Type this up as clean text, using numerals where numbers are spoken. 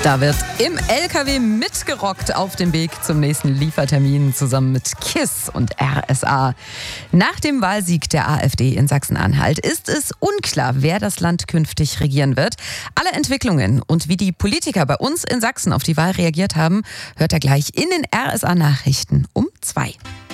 Da wird im LKW mitgerockt auf dem Weg zum nächsten Liefertermin zusammen mit KISS und RSA. Nach dem Wahlsieg der AfD in Sachsen-Anhalt ist es unklar, wer das Land künftig regieren wird. Alle Entwicklungen und wie die Politiker bei uns in Sachsen auf die Wahl reagiert haben, hört er gleich in den RSA-Nachrichten um 2.